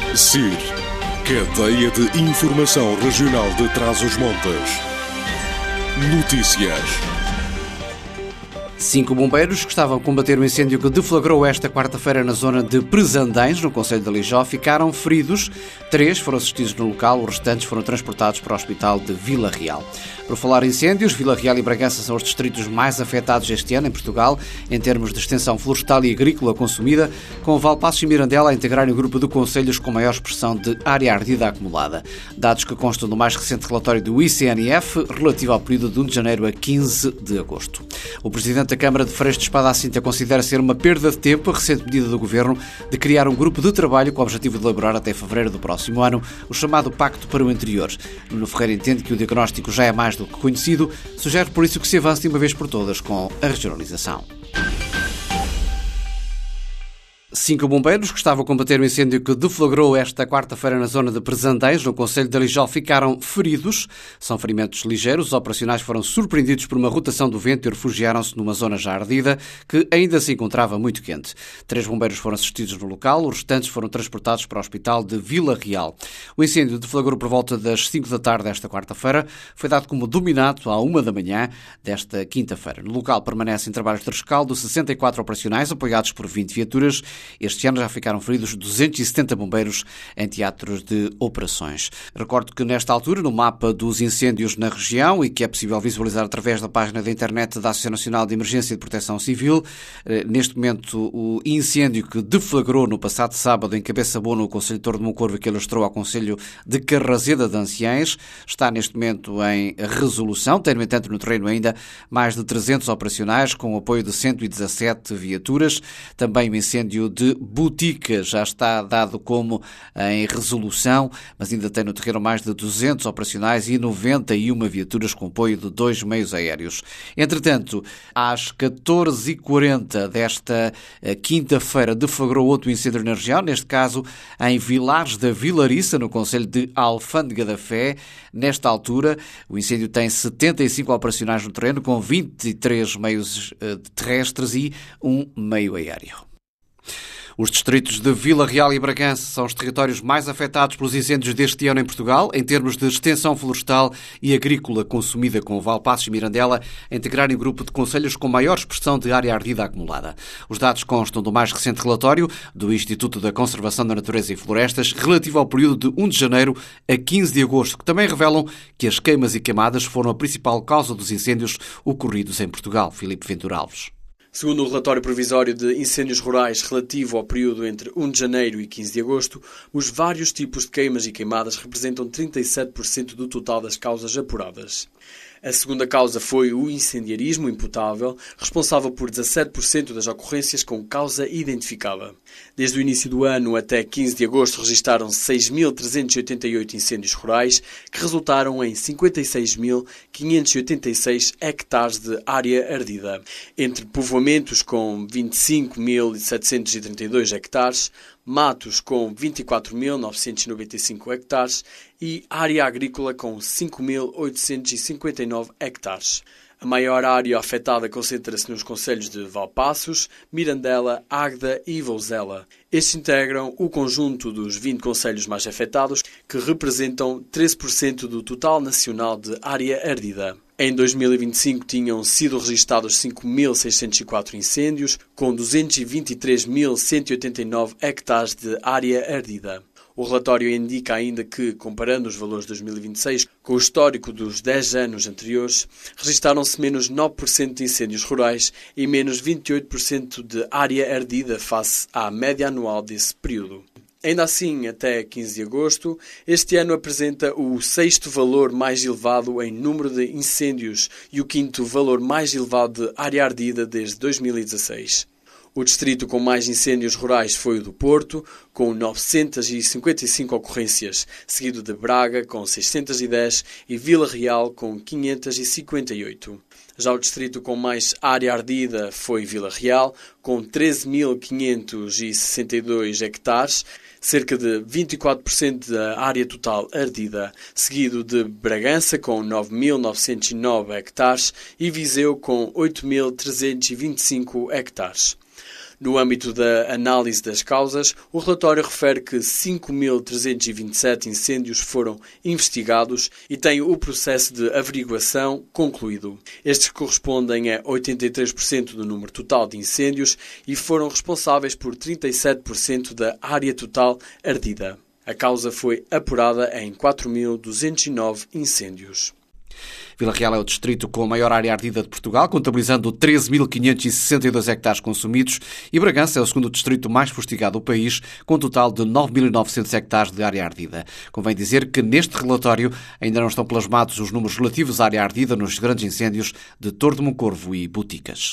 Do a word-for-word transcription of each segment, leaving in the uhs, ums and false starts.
S I R, Cadeia de Informação Regional de Trás-os-Montes. Notícias. Cinco bombeiros que estavam a combater o incêndio que deflagrou esta quarta-feira na zona de Presandães, no concelho de Lijó, ficaram feridos. Três foram assistidos no local, os restantes foram transportados para o hospital de Vila Real. Por falar em incêndios, Vila Real e Bragança são os distritos mais afetados este ano em Portugal, em termos de extensão florestal e agrícola consumida, com Valpaços e Mirandela a integrarem o grupo de concelhos com maior expressão de área ardida acumulada. Dados que constam no mais recente relatório do I C N F, relativo ao período de um de janeiro a quinze de agosto. O presidente da Câmara de Freixo de Espada à Cinta considera ser uma perda de tempo a recente medida do Governo de criar um grupo de trabalho com o objetivo de elaborar até fevereiro do próximo ano o chamado Pacto para o Interior. Nuno Ferreira entende que o diagnóstico já é mais do que conhecido, sugere por isso que se avance de uma vez por todas com a regionalização. Cinco bombeiros que estavam a combater o incêndio que deflagrou esta quarta-feira na zona de Presandães, no concelho de Lijó, ficaram feridos. São ferimentos ligeiros. Os operacionais foram surpreendidos por uma rotação do vento e refugiaram-se numa zona já ardida, que ainda se encontrava muito quente. Três bombeiros foram assistidos no local, os restantes foram transportados para o hospital de Vila Real. O incêndio deflagrou por volta das cinco da tarde desta quarta-feira. Foi dado como dominado à uma da manhã desta quinta-feira. No local permanecem trabalhos de rescaldo, sessenta e quatro operacionais, apoiados por vinte viaturas. Este ano já ficaram feridos duzentos e setenta bombeiros em teatros de operações. Recordo que nesta altura, no mapa dos incêndios na região, e que é possível visualizar através da página da internet da Associação Nacional de Emergência e de Proteção Civil, neste momento o incêndio que deflagrou no passado sábado em Cabeça Boa, no concelho de Torre de Moncorvo, e que alastrou ao concelho de Carrazeda de Anciães, está neste momento em resolução. Tem, no entanto, no terreno ainda mais de trezentos operacionais, com o apoio de cento e dezassete viaturas. Também o incêndio de Botica já está dado como em resolução, mas ainda tem no terreno mais de duzentos operacionais e noventa e uma viaturas com apoio de dois meios aéreos. Entretanto, às catorze e quarenta desta quinta-feira deflagrou outro incêndio na região, neste caso em Vilares da Vilariça, no concelho de Alfândega da Fé. Nesta altura, o incêndio tem setenta e cinco operacionais no terreno, com vinte e três meios terrestres e um meio aéreo. Os distritos de Vila Real e Bragança são os territórios mais afetados pelos incêndios deste ano em Portugal, em termos de extensão florestal e agrícola consumida, com Valpaços e Mirandela a integrarem o grupo de concelhos com maior expressão de área ardida acumulada. Os dados constam do mais recente relatório do Instituto da Conservação da Natureza e Florestas, relativo ao período de um de janeiro a quinze de agosto, que também revelam que as queimas e queimadas foram a principal causa dos incêndios ocorridos em Portugal. Filipe Ventura Alves. Segundo o relatório provisório de incêndios rurais relativo ao período entre um de janeiro e quinze de agosto, os vários tipos de queimas e queimadas representam trinta e sete por cento do total das causas apuradas. A segunda causa foi o incendiarismo imputável, responsável por dezassete por cento das ocorrências com causa identificada. Desde o início do ano até quinze de agosto registaram seis mil trezentos e oitenta e oito incêndios rurais, que resultaram em cinquenta e seis mil quinhentos e oitenta e seis hectares de área ardida, entre povoamentos com vinte e cinco mil setecentos e trinta e dois hectares, matos com vinte e quatro mil novecentos e noventa e cinco hectares e área agrícola com cinco mil oitocentos e cinquenta e nove hectares. A maior área afetada concentra-se nos concelhos de Valpaços, Mirandela, Águeda e Vouzela. Estes integram o conjunto dos vinte concelhos mais afetados, que representam treze por cento do total nacional de área ardida. Em dois mil e vinte e cinco tinham sido registados cinco mil seiscentos e quatro incêndios, com duzentos e vinte e três mil cento e oitenta e nove hectares de área ardida. O relatório indica ainda que, comparando os valores de dois mil e vinte e seis com o histórico dos dez anos anteriores, registaram-se menos nove por cento de incêndios rurais e menos vinte e oito por cento de área ardida face à média anual desse período. Ainda assim, até quinze de agosto, este ano apresenta o sexto valor mais elevado em número de incêndios e o quinto valor mais elevado de área ardida desde dois mil e dezasseis. O distrito com mais incêndios rurais foi o do Porto, com novecentas e cinquenta e cinco ocorrências, seguido de Braga, com seiscentas e dez, e Vila Real, com quinhentas e cinquenta e oito. Já o distrito com mais área ardida foi Vila Real, com treze mil quinhentos e sessenta e dois hectares, cerca de vinte e quatro por cento da área total ardida, seguido de Bragança, com nove mil novecentos e nove hectares, e Viseu, com oito mil trezentos e vinte e cinco hectares. No âmbito da análise das causas, o relatório refere que cinco mil trezentos e vinte e sete incêndios foram investigados e tem o processo de averiguação concluído. Estes correspondem a oitenta e três por cento do número total de incêndios e foram responsáveis por trinta e sete por cento da área total ardida. A causa foi apurada em quatro mil duzentos e nove incêndios. Vila Real é o distrito com a maior área ardida de Portugal, contabilizando treze mil quinhentos e sessenta e dois hectares consumidos, e Bragança é o segundo distrito mais fustigado do país, com um total de nove mil e novecentos hectares de área ardida. Convém dizer que neste relatório ainda não estão plasmados os números relativos à área ardida nos grandes incêndios de Torre de Moncorvo e Boticas.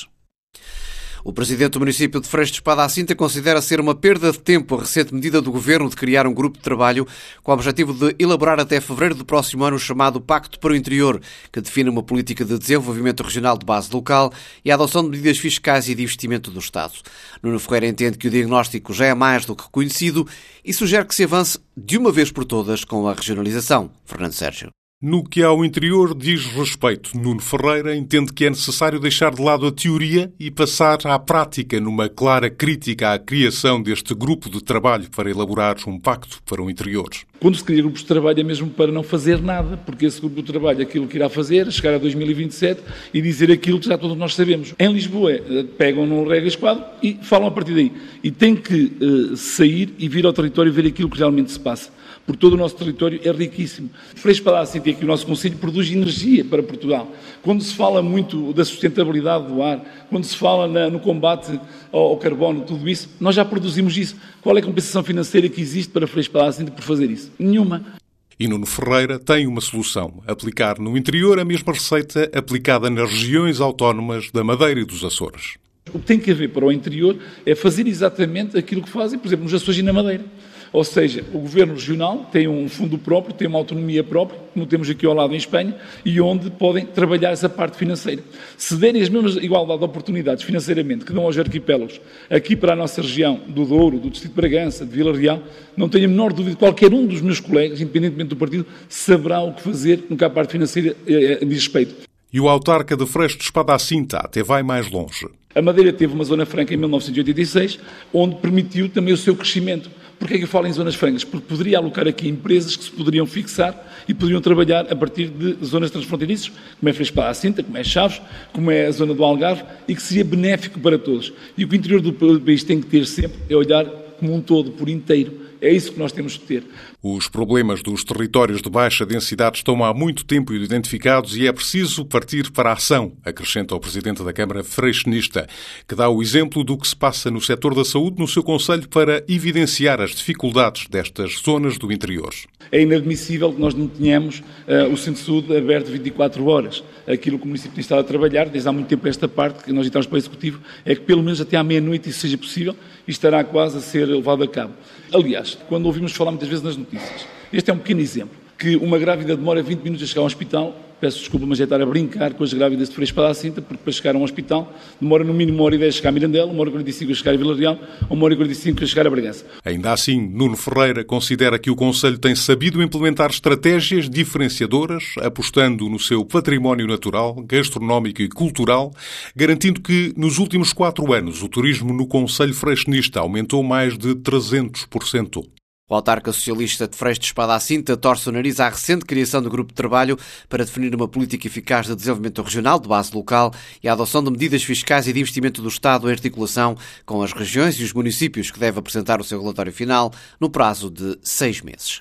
O presidente do município de Freixo de Espada à Cinta considera ser uma perda de tempo a recente medida do governo de criar um grupo de trabalho com o objetivo de elaborar até fevereiro do próximo ano o chamado Pacto para o Interior, que define uma política de desenvolvimento regional de base local e a adoção de medidas fiscais e de investimento do Estado. Nuno Ferreira entende que o diagnóstico já é mais do que conhecido e sugere que se avance de uma vez por todas com a regionalização. Fernando Sérgio. No que ao interior diz respeito, Nuno Ferreira entende que é necessário deixar de lado a teoria e passar à prática numa clara crítica à criação deste grupo de trabalho para elaborar um pacto para o interior. Quando se cria grupos de trabalho é mesmo para não fazer nada, porque esse grupo de trabalho aquilo que irá fazer é chegar a dois mil e vinte e sete e dizer aquilo que já todos nós sabemos. Em Lisboa, pegam num regra esquadro e falam a partir daí. E tem que uh, sair e vir ao território e ver aquilo que realmente se passa. Porque todo o nosso território é riquíssimo. Freixo de Espada à Cinta, aqui o nosso concelho, produz energia para Portugal. Quando se fala muito da sustentabilidade do ar, quando se fala na, no combate ao, ao carbono, tudo isso, nós já produzimos isso. Qual é a compensação financeira que existe para Freixo de Espada à Cinta por fazer isso? Nenhuma. E Nuno Ferreira tem uma solução: aplicar no interior a mesma receita aplicada nas regiões autónomas da Madeira e dos Açores. O que tem que haver para o interior é fazer exatamente aquilo que fazem, por exemplo, nos Açores e na Madeira. Ou seja, o Governo Regional tem um fundo próprio, tem uma autonomia própria, como temos aqui ao lado em Espanha, e onde podem trabalhar essa parte financeira. Se derem as mesmas igualdade de oportunidades financeiramente que dão aos arquipélagos, aqui para a nossa região do Douro, do Distrito de Bragança, de Vila Real, não tenho a menor dúvida que qualquer um dos meus colegas, independentemente do partido, saberá o que fazer no que a parte financeira diz respeito. E o autarca de Freixo de Espada à Cinta até vai mais longe. A Madeira teve uma zona franca em mil novecentos e oitenta e seis, onde permitiu também o seu crescimento. Porquê é que eu falo em zonas francas? Porque poderia alocar aqui empresas que se poderiam fixar e poderiam trabalhar a partir de zonas transfronteiriças, como é Freixo de Espada à Cinta, como é Chaves, como é a zona do Algarve, e que seria benéfico para todos. E o que o interior do país tem que ter sempre é olhar como um todo, por inteiro. É isso que nós temos que ter. Os problemas dos territórios de baixa densidade estão há muito tempo identificados e é preciso partir para a ação, acrescenta o Presidente da Câmara Freixenista, que dá o exemplo do que se passa no setor da saúde no seu concelho para evidenciar as dificuldades destas zonas do interior. É inadmissível que nós não tenhamos uh, o Centro de Saúde aberto vinte e quatro horas. Aquilo que o município tem estado a trabalhar, desde há muito tempo esta parte, que nós estamos para o Executivo, é que pelo menos até à meia-noite isso seja possível e estará quase a ser levado a cabo. Aliás, quando ouvimos falar muitas vezes nas notícias, este é um pequeno exemplo, que uma grávida demora vinte minutos a chegar ao hospital. Peço desculpa, mas é estar a brincar com as grávidas de Freixo de Espada à Cinta, porque para chegar a um hospital demora no mínimo uma hora e dez a chegar a Mirandela, uma hora e quarenta e cinco a chegar a Vila Real, ou uma hora e quarenta e cinco a chegar a Bragança. Ainda assim, Nuno Ferreira considera que o concelho tem sabido implementar estratégias diferenciadoras, apostando no seu património natural, gastronómico e cultural, garantindo que nos últimos quatro anos o turismo no concelho freixenista aumentou mais de trezentos por cento. O autarca socialista de Freixo de Espada à Cinta torce o nariz à recente criação do grupo de trabalho para definir uma política eficaz de desenvolvimento regional de base local e a adoção de medidas fiscais e de investimento do Estado em articulação com as regiões e os municípios, que deve apresentar o seu relatório final no prazo de seis meses.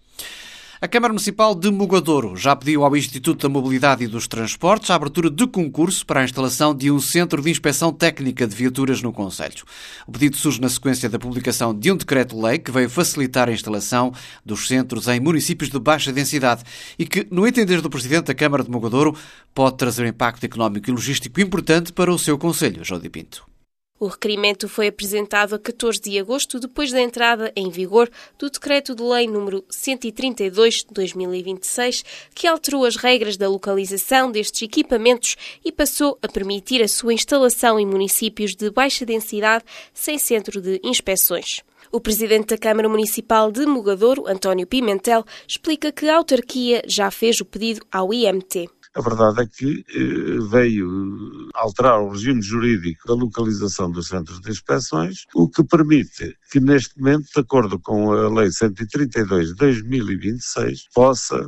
A Câmara Municipal de Mogadouro já pediu ao Instituto da Mobilidade e dos Transportes a abertura de concurso para a instalação de um centro de inspeção técnica de viaturas no concelho. O pedido surge na sequência da publicação de um decreto-lei que veio facilitar a instalação dos centros em municípios de baixa densidade e que, no entender do Presidente da Câmara de Mogadouro, pode trazer um impacto económico e logístico importante para o seu concelho. Jodi Pinto. O requerimento foi apresentado a catorze de agosto, depois da entrada em vigor do Decreto de Lei número cento e trinta e dois de dois mil e vinte e seis, que alterou as regras da localização destes equipamentos e passou a permitir a sua instalação em municípios de baixa densidade sem centro de inspeções. O Presidente da Câmara Municipal de Mogadouro, António Pimentel, explica que a autarquia já fez o pedido ao I M T. a verdade é que eh, veio alterar o regime jurídico da localização dos centros de inspeções, o que permite que neste momento, de acordo com a Lei cento e trinta e dois de dois mil e vinte e seis, possa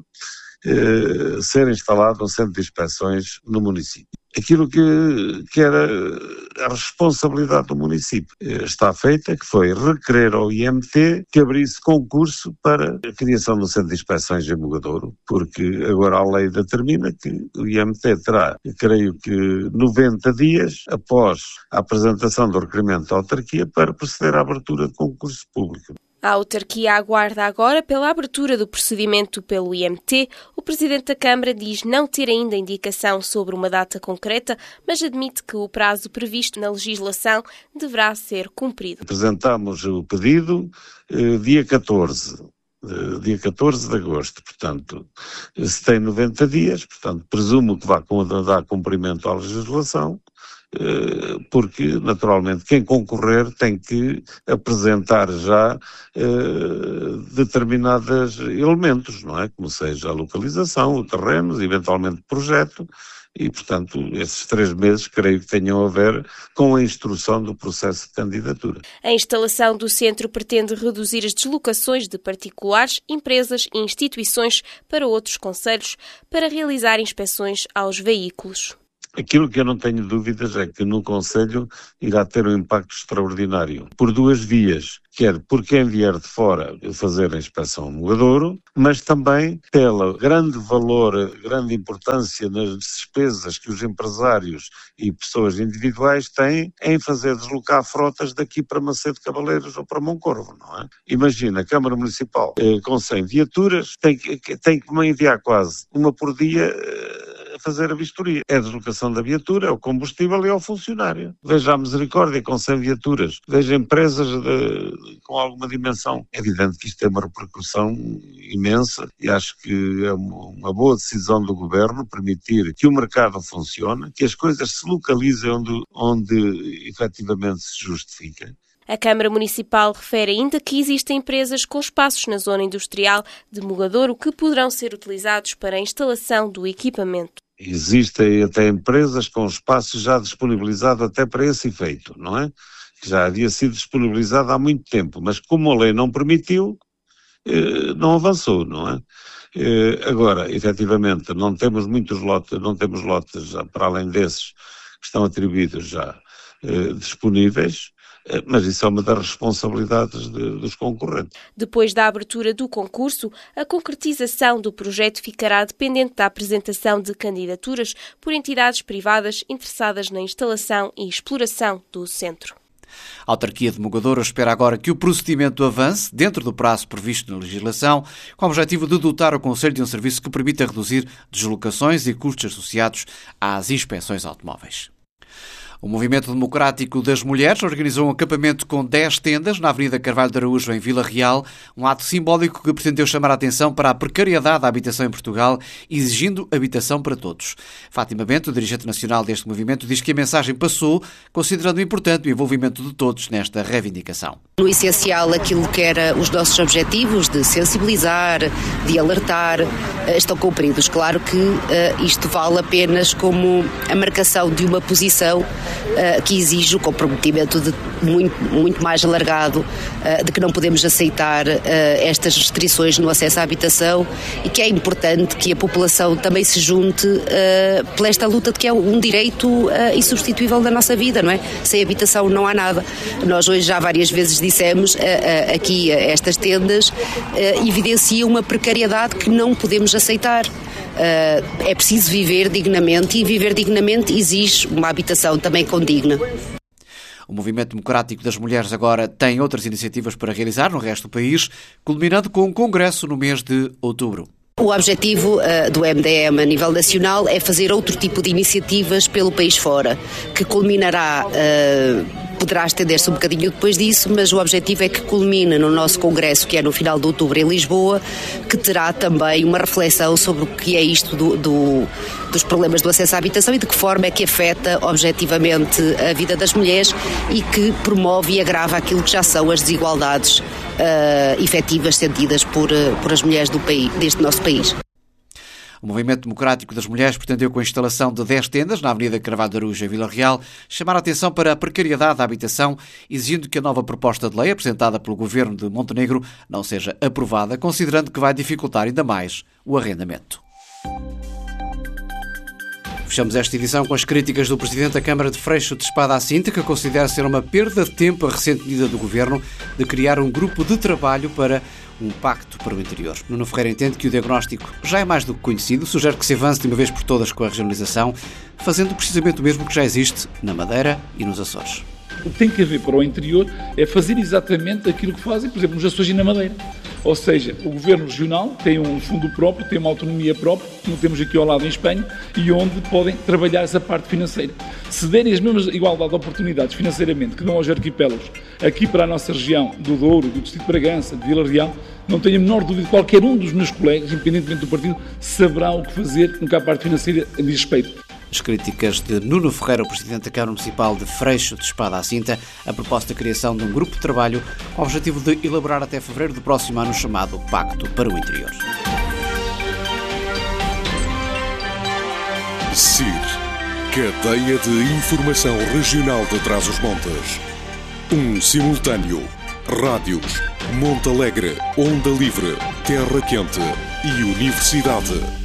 eh, ser instalado um centro de inspeções no município. Aquilo que, que era a responsabilidade do município está feita, que foi requerer ao I M T que abrisse concurso para a criação do centro de inspeções em Mogadouro, porque agora a lei determina que o I M T terá, creio que, noventa dias após a apresentação do requerimento da autarquia para proceder à abertura de concurso público. A autarquia aguarda agora pela abertura do procedimento pelo I M T. O Presidente da Câmara diz não ter ainda indicação sobre uma data concreta, mas admite que o prazo previsto na legislação deverá ser cumprido. Apresentámos o pedido eh, dia catorze. dia catorze de agosto, portanto, se tem noventa dias, portanto, presumo que vá dar cumprimento à legislação, porque, naturalmente, quem concorrer tem que apresentar já eh, determinados elementos, não é? Como seja a localização, o terreno, eventualmente projeto, e, portanto, esses três meses creio que tenham a ver com a instrução do processo de candidatura. A instalação do centro pretende reduzir as deslocações de particulares, empresas e instituições para outros concelhos para realizar inspeções aos veículos. Aquilo que eu não tenho dúvidas é que no Conselho irá ter um impacto extraordinário, por duas vias, quer por quem vier de fora fazer a inspeção no Mogadouro, mas também pela grande valor, grande importância nas despesas que os empresários e pessoas individuais têm em fazer deslocar frotas daqui para Macedo Cavaleiros ou para Moncorvo, não é? Imagina, a Câmara Municipal eh, com cem viaturas tem que, tem que enviar quase uma por dia eh, fazer a vistoria. É a deslocação da viatura, é o combustível e é o funcionário. Veja a misericórdia com cem viaturas. Veja empresas de, com alguma dimensão. É evidente que isto tem uma repercussão imensa e acho que é uma boa decisão do Governo permitir que o mercado funcione, que as coisas se localizem onde, onde efetivamente se justifiquem. A Câmara Municipal refere ainda que existem empresas com espaços na zona industrial de Mogadouro que poderão ser utilizados para a instalação do equipamento. Existem até empresas com espaço já disponibilizado até para esse efeito, não é? Que já havia sido disponibilizado há muito tempo, mas como a lei não permitiu, não avançou, não é? Agora, efetivamente, não temos muitos lotes, não temos lotes para além desses que estão atribuídos já disponíveis, mas isso é uma das responsabilidades de, dos concorrentes. Depois da abertura do concurso, a concretização do projeto ficará dependente da apresentação de candidaturas por entidades privadas interessadas na instalação e exploração do centro. A autarquia de Mogadouro espera agora que o procedimento avance dentro do prazo previsto na legislação, com o objetivo de dotar o Concelho de um serviço que permita reduzir deslocações e custos associados às inspeções automóveis. O Movimento Democrático das Mulheres organizou um acampamento com dez tendas na Avenida Carvalho de Araújo, em Vila Real, um ato simbólico que pretendeu chamar a atenção para a precariedade da habitação em Portugal, exigindo habitação para todos. Fátima Bento, dirigente nacional deste movimento, diz que a mensagem passou, considerando importante o envolvimento de todos nesta reivindicação. No essencial, aquilo que era os nossos objetivos de sensibilizar, de alertar, estão cumpridos. Claro que uh, isto vale apenas como a marcação de uma posição uh, que exige o comprometimento de muito, muito mais alargado, uh, de que não podemos aceitar uh, estas restrições no acesso à habitação e que é importante que a população também se junte uh, por esta luta de que é um direito uh, insubstituível da nossa vida, não é? Sem habitação não há nada. Nós hoje já várias vezes dissemos uh, uh, aqui uh, estas tendas uh, evidenciam uma precariedade que não podemos aceitar. Uh, é preciso viver dignamente e viver dignamente exige uma habitação também condigna. O Movimento Democrático das Mulheres agora tem outras iniciativas para realizar no resto do país, culminando com um congresso no mês de outubro. O objetivo uh, do M D M a nível nacional é fazer outro tipo de iniciativas pelo país fora, que culminará, uh, poderá estender-se um bocadinho depois disso, mas o objetivo é que culmine no nosso congresso, que é no final de outubro em Lisboa, que terá também uma reflexão sobre o que é isto do, do, dos problemas do acesso à habitação e de que forma é que afeta objetivamente a vida das mulheres e que promove e agrava aquilo que já são as desigualdades uh, efetivas sentidas por, uh, por as mulheres do país, deste nosso país. O Movimento Democrático das Mulheres pretendeu, com a instalação de dez tendas na Avenida Carvalho de Araújo, em Vila Real, chamar a atenção para a precariedade da habitação, exigindo que a nova proposta de lei apresentada pelo Governo de Montenegro não seja aprovada, considerando que vai dificultar ainda mais o arrendamento. Fechamos esta edição com as críticas do Presidente da Câmara de Freixo de Espada à Cinta, que considera ser uma perda de tempo a recente medida do Governo de criar um grupo de trabalho para um pacto para o interior. Nuno Ferreira entende que o diagnóstico já é mais do que conhecido, sugere que se avance de uma vez por todas com a regionalização, fazendo precisamente o mesmo que já existe na Madeira e nos Açores. O que tem que haver para o interior é fazer exatamente aquilo que fazem, por exemplo, nos Açores e na Madeira. Ou seja, o Governo Regional tem um fundo próprio, tem uma autonomia própria, como temos aqui ao lado em Espanha, e onde podem trabalhar essa parte financeira. Se derem as mesmas igualdade de oportunidades financeiramente que dão aos arquipélagos, aqui para a nossa região do Douro, do Distrito de Bragança, de Vila Real, não tenho a menor dúvida que qualquer um dos meus colegas, independentemente do partido, saberá o que fazer no que a parte financeira diz respeito. As críticas de Nuno Ferreira, o Presidente da Câmara Municipal de Freixo de Espada à Cinta, a proposta da criação de um grupo de trabalho com o objetivo de elaborar até fevereiro do próximo ano o chamado Pacto para o Interior. C I R, Cadeia de Informação Regional de Trás-os-Montes. Um simultâneo. Rádios, Monte Alegre, Onda Livre, Terra Quente e Universidade.